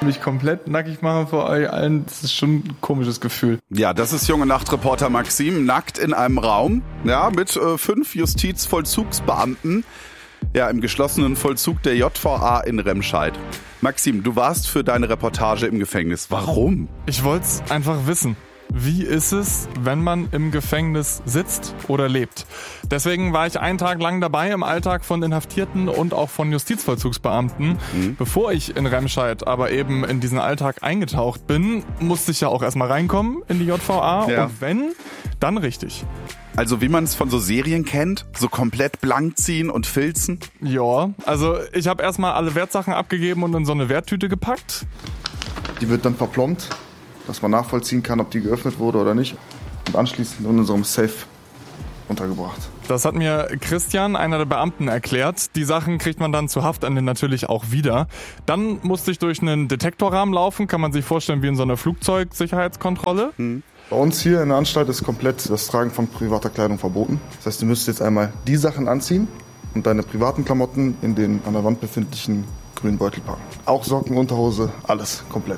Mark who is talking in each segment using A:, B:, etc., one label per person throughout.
A: Mich komplett nackig machen vor euch allen, das ist schon ein komisches Gefühl.
B: Ja, das ist Junge Nacht-Reporter Maxim, nackt in einem Raum, ja, mit 5 Justizvollzugsbeamten, ja, im geschlossenen Vollzug der JVA in Remscheid. Maxim, du warst für deine Reportage im Gefängnis. Warum?
A: Ich wollte es einfach wissen. Wie ist es, wenn man im Gefängnis sitzt oder lebt? Deswegen war ich einen Tag lang dabei im Alltag von Inhaftierten und auch von Justizvollzugsbeamten. Bevor ich in Remscheid aber eben in diesen Alltag eingetaucht bin, musste ich ja auch erstmal reinkommen in die JVA.
B: Ja.
A: Und wenn, dann richtig.
B: Also wie man es von so Serien kennt, so komplett blank ziehen und filzen?
A: Ja, also ich habe erstmal alle Wertsachen abgegeben und in so eine Werttüte gepackt.
C: Die wird dann verplombt, dass man nachvollziehen kann, ob die geöffnet wurde oder nicht. Und anschließend in unserem Safe untergebracht.
A: Das hat mir Christian, einer der Beamten, erklärt. Die Sachen kriegt man dann zu Haftende natürlich auch wieder. Dann musste ich durch einen Detektorrahmen laufen, kann man sich vorstellen wie in so einer Flugzeugsicherheitskontrolle.
C: Bei uns hier in der Anstalt ist komplett das Tragen von privater Kleidung verboten. Das heißt, du müsstest jetzt einmal die Sachen anziehen und deine privaten Klamotten in den an der Wand befindlichen grünen Beutel packen. Auch Socken, Unterhose, alles komplett.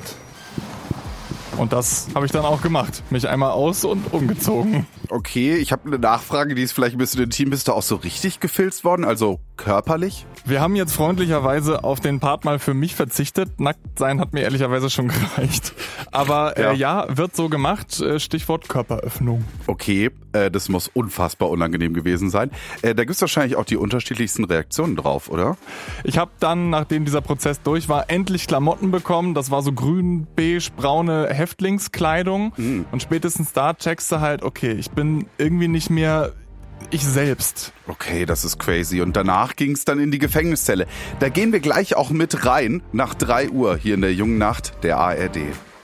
A: Und das habe ich dann auch gemacht. Mich einmal aus- und umgezogen.
B: Okay, ich habe eine Nachfrage, die ist vielleicht ein bisschen intim. Bist du auch so richtig gefilzt worden, also körperlich?
A: Wir haben jetzt freundlicherweise auf den Part mal für mich verzichtet. Nackt sein hat mir ehrlicherweise schon gereicht. Aber ja, wird so gemacht. Stichwort Körperöffnung.
B: Okay, das muss unfassbar unangenehm gewesen sein. Da gibt's wahrscheinlich auch die unterschiedlichsten Reaktionen drauf, oder?
A: Ich habe dann, nachdem dieser Prozess durch war, endlich Klamotten bekommen. Das war so grün, beige, braune Häftlingskleidung. Und spätestens da checkst du halt, okay, ich bin irgendwie nicht mehr ich selbst.
B: Okay, das ist crazy. Und danach ging's dann in die Gefängniszelle. Da gehen wir gleich auch mit rein, nach 3 Uhr hier in der Jungen Nacht der ARD.